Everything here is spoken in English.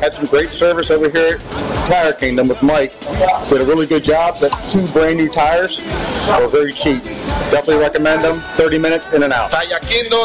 Had some great service over here at Tire Kingdom with Mike. Did a really good job. The 2 brand new tires were very cheap. Definitely recommend them. 30 minutes in and out. Tire Kingdom